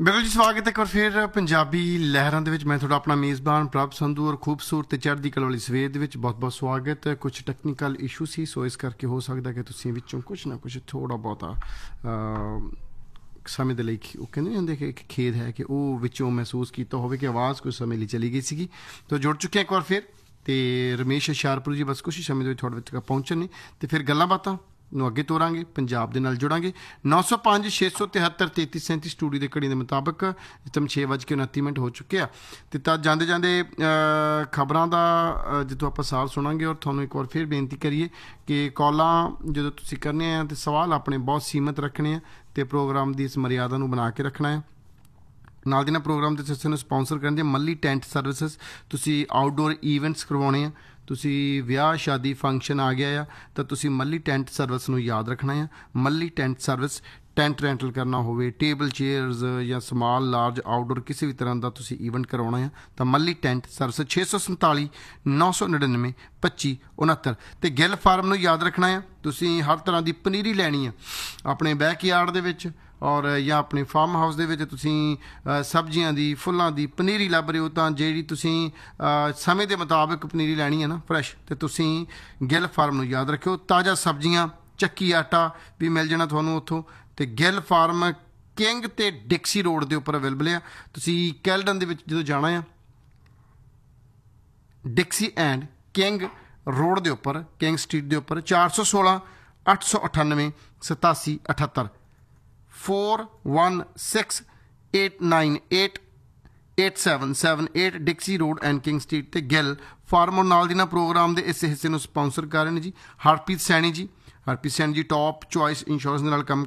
बिल्कुल जी, स्वागत है एक बार फिर पंजाबी लहरां दे विच। मैं थोड़ा अपना मेज़बान प्रभ संधू और खूबसूरत चढ़दी कला वाली सवेर दे विच बहुत बहुत स्वागत है। कुछ टैक्नीकल इशू सी, सो इस करके हो सकता कि तुसीं विचों कुछ ना कुछ थोड़ा बहुता समय ਦੇ ਲਈ ਉਹ ਕਹਿੰਦੇ ਨਹੀਂ ਹੁੰਦੇ ਕਿ ਇੱਕ ਖੇਦ ਹੈ ਕਿ ਉਹ ਵਿੱਚੋਂ ਮਹਿਸੂਸ ਕੀਤਾ ਹੋਵੇ ਕਿ ਆਵਾਜ਼ ਕੁਝ ਸਮੇਂ ਲਈ ਚਲੀ ਗਈ ਸੀਗੀ। ਤਾਂ ਜੁੜ ਚੁੱਕੇ ਇੱਕ ਵਾਰ ਫਿਰ ਤੇ ਰਮੇਸ਼ ਹੁਸ਼ਿਆਰਪੁਰ ਜੀ ਬਸ ਕੁਛ ਹੀ ਸਮੇਂ ਦੇ ਵਿੱਚ ਤੁਹਾਡੇ ਵਿੱਚ ਪਹੁੰਚਣ ਨੇ ਤੇ ਫਿਰ ਗੱਲਾਂ ਬਾਤਾਂ ਨੂੰ ਅੱਗੇ ਤੋਰਾਂਗੇ, ਪੰਜਾਬ ਦੇ ਨਾਲ ਜੁੜਾਂਗੇ। 905 673 3337 ਸਟੂਡੀਓ ਦੇ ਘੜੀ ਦੇ ਮੁਤਾਬਕ ਜਿੱਥੇ 6:29 ਹੋ ਚੁੱਕੇ ਆ ਅਤੇ ਤਾਂ ਜਾਂਦੇ ਜਾਂਦੇ ਖਬਰਾਂ ਦਾ ਜਦੋਂ ਆਪਾਂ ਸਾਰ ਸੁਣਾਂਗੇ ਔਰ ਤੁਹਾਨੂੰ ਇੱਕ ਵਾਰ ਫਿਰ ਬੇਨਤੀ ਕਰੀਏ ਕਿ ਕਾਲਾਂ ਜਦੋਂ ਤੁਸੀਂ ਕਰਨੇ ਆ ਅਤੇ ਸਵਾਲ ਆਪਣੇ ਬਹੁਤ ਸੀਮਤ ਰੱਖਣੇ ਆ ਅਤੇ ਪ੍ਰੋਗਰਾਮ ਦੀ ਇਸ ਮਰਿਆਦਾ ਨੂੰ ਬਣਾ ਕੇ ਰੱਖਣਾ ਹੈ। ਨਾਲ ਦੀ ਨਾਲ ਪ੍ਰੋਗਰਾਮ ਦੇ ਸਿਲਸਿਲੇ ਨੂੰ ਸਪੋਂਸਰ ਕਰਨ ਦੇ ਮੱਲੀ ਟੈਂਟ ਸਰਵਿਸਿਜ਼। ਤੁਸੀਂ ਆਊਟਡੋਰ ਈਵੈਂਟਸ ਕਰਵਾਉਣੇ ਆ, ਤੁਸੀਂ ਵਿਆਹ ਸ਼ਾਦੀ ਫੰਕਸ਼ਨ ਆ ਗਿਆ ਆ ਤਾਂ ਤੁਸੀਂ ਮੱਲੀ ਟੈਂਟ ਸਰਵਿਸ ਨੂੰ ਯਾਦ ਰੱਖਣਾ ਆ। ਮੱਲੀ ਟੈਂਟ ਸਰਵਿਸ, ਟੈਂਟ ਰੈਂਟਲ ਕਰਨਾ ਹੋਵੇ, ਟੇਬਲ ਚੇਅਰਸ ਜਾਂ ਸਮਾਲ ਲਾਰਜ ਆਊਟਡੋਰ ਕਿਸੇ ਵੀ ਤਰ੍ਹਾਂ ਦਾ ਤੁਸੀਂ ਈਵੈਂਟ ਕਰਵਾਉਣਾ ਆ ਤਾਂ ਮੱਲੀ ਟੈਂਟ ਸਰਵਿਸ 647 999 2569 ਅਤੇ ਗਿੱਲ ਫਾਰਮ ਨੂੰ ਯਾਦ ਰੱਖਣਾ ਆ। ਤੁਸੀਂ ਹਰ ਤਰ੍ਹਾਂ ਦੀ ਪਨੀਰੀ ਲੈਣੀ ਆ ਆਪਣੇ ਬੈਕਯਾਰਡ ਦੇ ਵਿੱਚ ਔਰ ਜਾਂ ਆਪਣੇ ਫਾਰਮ ਹਾਊਸ ਦੇ ਵਿੱਚ ਤੁਸੀਂ ਸਬਜ਼ੀਆਂ ਦੀ ਫੁੱਲਾਂ ਦੀ ਪਨੀਰੀ ਲੱਭ ਰਹੇ ਹੋ ਤਾਂ ਜਿਹੜੀ ਤੁਸੀਂ ਸਮੇਂ ਦੇ ਮੁਤਾਬਕ ਪਨੀਰੀ ਲੈਣੀ ਹੈ ਨਾ ਫਰੈਸ਼, ਅਤੇ ਤੁਸੀਂ ਗਿੱਲ ਫਾਰਮ ਨੂੰ ਯਾਦ ਰੱਖਿਓ। ਤਾਜ਼ਾ ਸਬਜ਼ੀਆਂ, ਚੱਕੀ ਆਟਾ ਵੀ ਮਿਲ ਜਾਣਾ ਤੁਹਾਨੂੰ ਉੱਥੋਂ। ਅਤੇ ਗਿੱਲ ਫਾਰਮ ਕਿੰਗ ਅਤੇ ਡਿਕਸੀ ਰੋਡ ਦੇ ਉੱਪਰ ਅਵੇਲੇਬਲ ਆ। ਤੁਸੀਂ ਕੈਲਡਨ ਦੇ ਵਿੱਚ ਜਦੋਂ ਜਾਣਾ ਆ ਡਿਕਸੀ ਐਂਡ ਕਿੰਗ ਰੋਡ ਦੇ ਉੱਪਰ, ਕਿੰਗ ਸਟਰੀਟ ਦੇ ਉੱਪਰ 416 898 8778 416898 8778 ਡਿਕਸੀ ਰੋਡ ਐਂਡ ਕਿੰਗ ਸਟਰੀਟ ਅਤੇ ਗਿੱਲ ਫਾਰਮ। ਔਰ ਨਾਲ ਦੀ ਨਾਲ ਪ੍ਰੋਗਰਾਮ ਦੇ ਇਸ ਹਿੱਸੇ ਨੂੰ ਸਪੋਂਸਰ ਕਰ ਰਹੇ ਨੇ ਜੀ ਹਰਪ੍ਰੀਤ ਸੈਣੀ ਜੀ। ਹਰਪ੍ਰੀਤ ਸੈਣੀ ਜੀ ਟੌਪ ਚੋਇਸ ਇੰਸ਼ੋਰੈਂਸ ਦੇ ਨਾਲ ਕੰਮ